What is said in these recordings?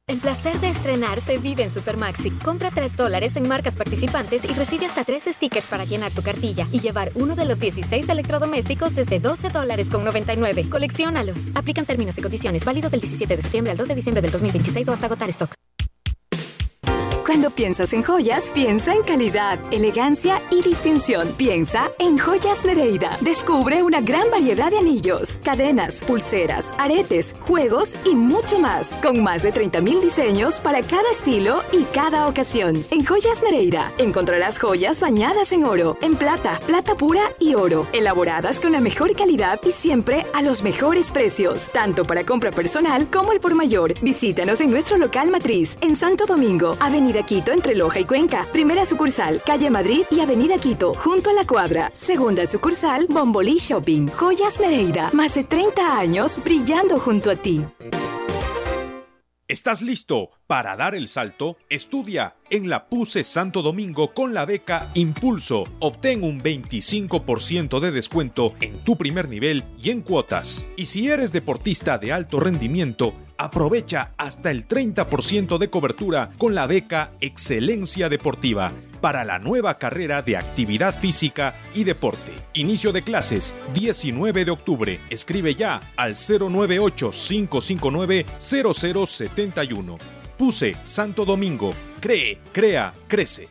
El placer de estrenar se vive en Supermaxi. Compra $3 en marcas participantes y recibe hasta 3 stickers para llenar tu cartilla y llevar uno de los 16 electrodomésticos desde $12.99. Colecciónalos. Aplican términos y condiciones. Válido del 17 de septiembre al 2 de diciembre del 2026 o hasta agotar stock. Cuando piensas en joyas, piensa en calidad, elegancia y distinción. Piensa en Joyas Nereida. Descubre una gran variedad de anillos, cadenas, pulseras, aretes, juegos y mucho más. Con más de 30,000 diseños para cada estilo y cada ocasión. En Joyas Nereida encontrarás joyas bañadas en oro, en plata, plata pura y oro. Elaboradas con la mejor calidad y siempre a los mejores precios. Tanto para compra personal como el por mayor. Visítanos en nuestro local matriz, en Santo Domingo, Avenida Quito entre Loja y Cuenca. Primera sucursal, Calle Madrid y Avenida Quito, junto a la Cuadra. Segunda sucursal, Bombolí Shopping. Joyas Nereida, más de 30 años brillando junto a ti. ¿Estás listo para dar el salto? Estudia en la PUCE Santo Domingo con la beca Impulso. Obtén un 25% de descuento en tu primer nivel y en cuotas. Y si eres deportista de alto rendimiento, aprovecha hasta el 30% de cobertura con la beca Excelencia Deportiva para la nueva carrera de actividad física y deporte. Inicio de clases 19 de octubre. Escribe ya al 098-559-0071. PUCE Santo Domingo. Cree, crea, crece.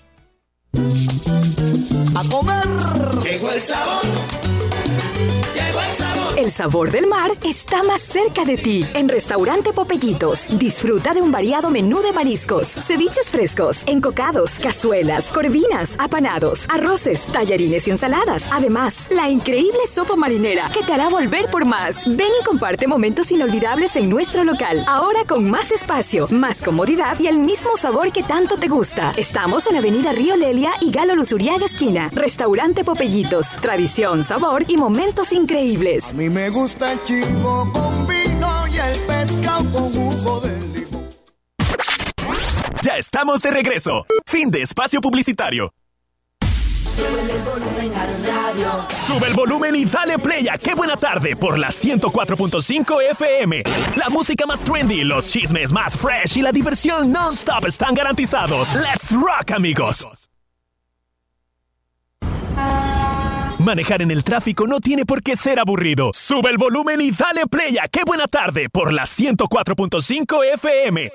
A comer. Llegó el sabor. Llegó el sabor. El sabor del mar está más cerca de ti. En Restaurante Popellitos, disfruta de un variado menú de mariscos, ceviches frescos, encocados, cazuelas, corvinas, apanados, arroces, tallarines y ensaladas. Además, la increíble sopa marinera que te hará volver por más. Ven y comparte momentos inolvidables en nuestro local. Ahora con más espacio, más comodidad y el mismo sabor que tanto te gusta. Estamos en Avenida Río Lelia y Galo Luzuriaga esquina. Restaurante Popellitos. Tradición, sabor y momentos increíbles. A mí me gusta el chivo con vino y el pescado con jugo de limón. Ya estamos de regreso. Fin de espacio publicitario. Sube el volumen al radio. Sube el volumen y dale play a Qué Buena Tarde por la 104.5 FM. La música más trendy, los chismes más fresh y la diversión non-stop están garantizados. ¡Let's rock, amigos! Manejar en el tráfico no tiene por qué ser aburrido. Sube el volumen y dale play a Qué Buena Tarde por la 104.5 FM.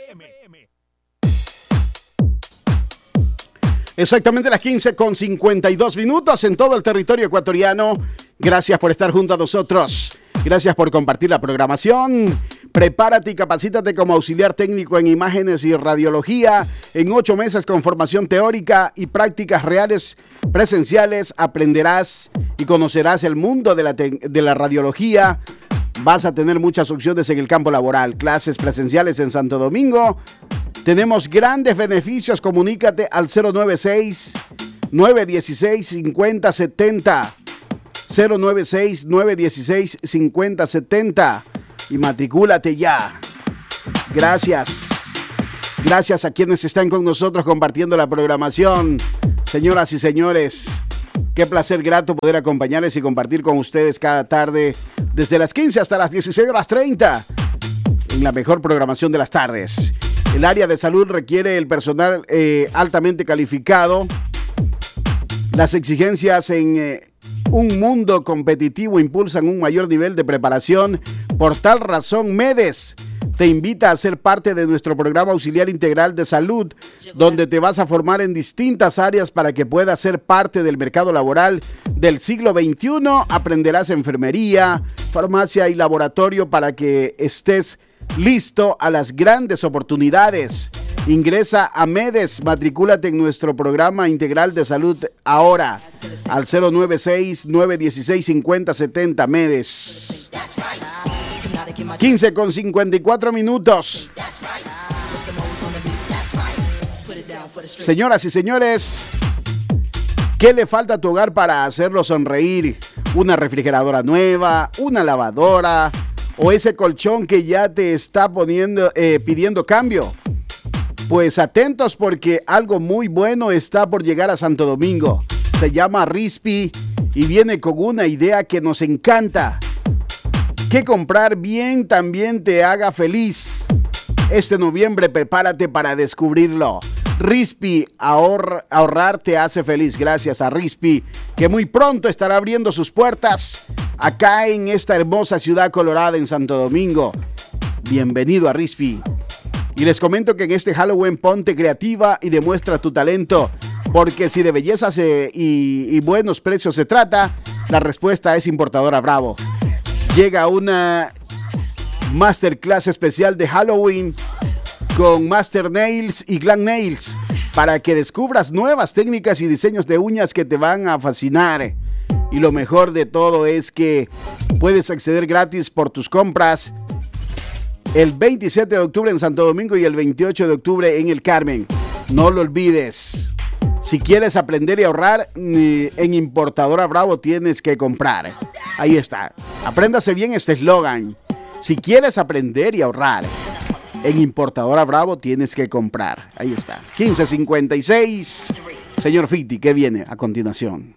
Exactamente las 15:52 en todo el territorio ecuatoriano. Gracias por estar junto a nosotros. Gracias por compartir la programación. Prepárate y capacítate como auxiliar técnico en imágenes y radiología. En 8 meses con formación teórica y prácticas reales presenciales aprenderás y conocerás el mundo de la radiología. Vas a tener muchas opciones en el campo laboral. Clases presenciales en Santo Domingo. Tenemos grandes beneficios. Comunícate al 096-916-5070. 096-916-5070 y matricúlate ya. Gracias. Gracias a quienes están con nosotros compartiendo la programación. Señoras y señores, qué placer grato poder acompañarles y compartir con ustedes cada tarde desde las 15 hasta las 16:30 en la mejor programación de las tardes. El área de salud requiere el personal altamente calificado. Las exigencias en un mundo competitivo impulsan un mayor nivel de preparación. Por tal razón, MEDES te invita a ser parte de nuestro programa auxiliar integral de salud, donde te vas a formar en distintas áreas para que puedas ser parte del mercado laboral del siglo XXI. Aprenderás enfermería, farmacia y laboratorio para que estés listo a las grandes oportunidades. Ingresa a MEDES, matricúlate en nuestro programa integral de salud ahora al 096-916-5070 MEDES. 15:54. Señoras y señores, ¿qué le falta a tu hogar para hacerlo sonreír? ¿Una refrigeradora nueva? ¿Una lavadora? ¿O ese colchón que ya te está pidiendo cambio? Pues atentos porque algo muy bueno está por llegar a Santo Domingo. Se llama Rispi y viene con una idea que nos encanta. Que comprar bien también te haga feliz. Este noviembre prepárate para descubrirlo. Rispi, ahorrar te hace feliz. Gracias a Rispi, que muy pronto estará abriendo sus puertas acá en esta hermosa ciudad colorada en Santo Domingo. Bienvenido a Rispi. Y les comento que en este Halloween ponte creativa y demuestra tu talento, porque si de bellezas y buenos precios se trata, la respuesta es Importadora Bravo. Llega una masterclass especial de Halloween con Master Nails y Glam Nails para que descubras nuevas técnicas y diseños de uñas que te van a fascinar. Y lo mejor de todo es que puedes acceder gratis por tus compras el 27 de octubre en Santo Domingo y el 28 de octubre en El Carmen. No lo olvides. Si quieres aprender y ahorrar, en Importadora Bravo tienes que comprar. Ahí está. Apréndase bien este eslogan. Si quieres aprender y ahorrar, en Importadora Bravo tienes que comprar. Ahí está. 1556. Señor Fitti, ¿qué viene a continuación?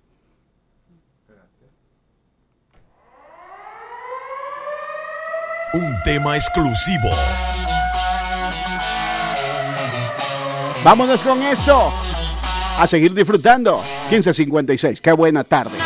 Un tema exclusivo. Vámonos con esto. A seguir disfrutando. 1556. Qué buena tarde.